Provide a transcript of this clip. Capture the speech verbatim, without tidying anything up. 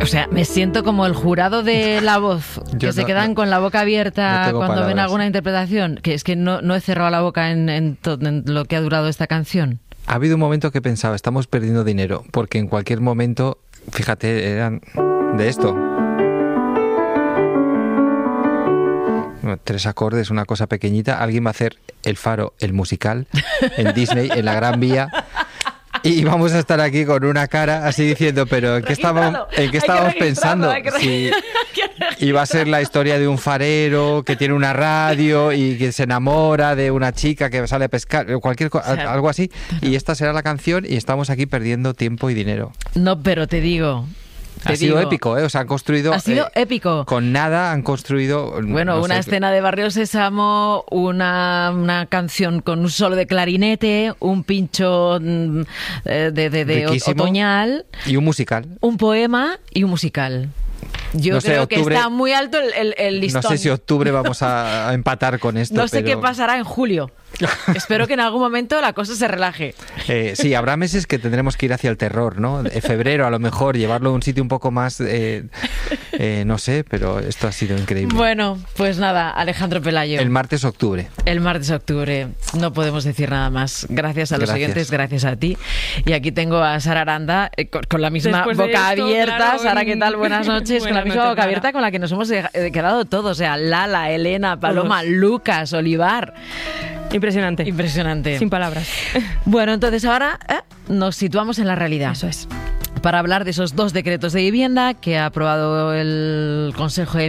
O sea, me siento como el jurado de La Voz, que Yo se no- quedan no- con la boca abierta no cuando tengo ven palabras. alguna interpretación, que es que no, no he cerrado la boca en, en, to- en lo que ha durado esta canción. Ha habido un momento que pensaba, estamos perdiendo dinero, porque en cualquier momento, fíjate, eran de esto. Bueno, tres acordes, una cosa pequeñita. Alguien va a hacer El Faro, el musical, en Disney, en la Gran Vía. Y vamos a estar aquí con una cara así diciendo, pero ¿en qué estábamos, ¿en qué estábamos pensando? Si iba a ser la historia de un farero que tiene una radio y que se enamora de una chica que sale a pescar, o cualquier co- O sea, algo así. Y esta será la canción y estamos aquí perdiendo tiempo y dinero. No, pero te digo... Te Ha sido digo, épico, ¿eh? O sea, han construido... Ha sido eh, épico. Con nada han construido... Bueno, no una sé, escena de Barrio Sésamo, una, una canción con un solo de clarinete, un pincho mm, eh, de, de, de riquísimo. otoñal, Y un musical. un poema y un musical. Yo No sé, creo octubre- que está muy alto el, el, el listón. No sé si octubre vamos a, a empatar con esto. No sé pero... qué pasará en julio. Espero que en algún momento la cosa se relaje. Eh, sí, habrá meses que tendremos que ir hacia el terror, ¿no? En febrero, a lo mejor, llevarlo a un sitio un poco más, eh, eh, no sé, pero esto ha sido increíble. Bueno, pues nada, Alejandro Pelayo. El martes octubre. El martes de octubre. No podemos decir nada más. Gracias a los Gracias. oyentes, gracias a ti. Y aquí tengo a Sara Aranda eh, con, con la misma Después de boca esto, abierta. claro, Sara, ¿qué tal? Buenas noches. con la buenas misma noches, boca Lara. abierta con la que nos hemos eh, quedado todos. O sea, Lala, Elena, Paloma, Todos. Lucas, Olivar. Impresionante. Impresionante. Sin palabras. Bueno, entonces ahora eh, nos situamos en la realidad. Eso es. Para hablar de esos dos decretos de vivienda que ha aprobado el Consejo de